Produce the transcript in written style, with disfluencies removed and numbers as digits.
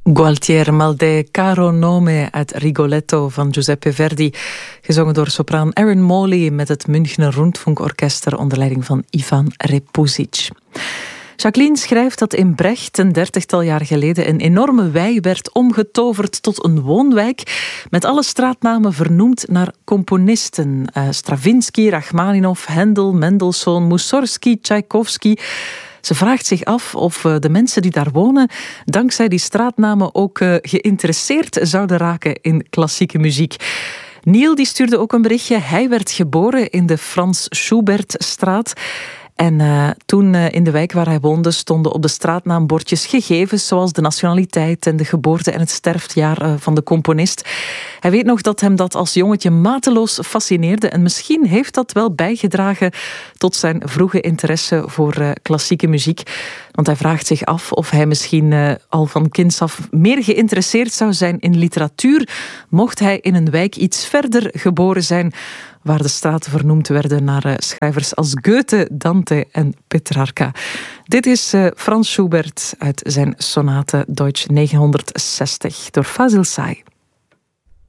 Gualtier Caro Nome uit Rigoletto van Giuseppe Verdi, gezongen door sopraan Erin Molly met het Münchner Rundfunkorchester onder leiding van Ivan Repusic. Jacqueline schrijft dat in Brecht een 30-tal jaar geleden een enorme wei werd omgetoverd tot een woonwijk met alle straatnamen vernoemd naar componisten. Stravinsky, Rachmaninov, Händel, Mendelssohn, Mussorgsky, Tchaikovsky. Ze vraagt zich af of de mensen die daar wonen dankzij die straatnamen ook geïnteresseerd zouden raken in klassieke muziek. Neil die stuurde ook een berichtje. Hij werd geboren in de Frans Schubertstraat. En toen in de wijk waar hij woonde stonden op de straatnaambordjes gegevens zoals de nationaliteit en de geboorte en het sterfjaar van de componist. Hij weet nog dat hem dat als jongetje mateloos fascineerde en misschien heeft dat wel bijgedragen tot zijn vroege interesse voor klassieke muziek. Want hij vraagt zich af of hij misschien al van kinds af meer geïnteresseerd zou zijn in literatuur, mocht hij in een wijk iets verder geboren zijn, waar de straten vernoemd werden naar schrijvers als Goethe, Dante en Petrarca. Dit is Franz Schubert uit zijn sonate Deutsch 960 door Fazil Say.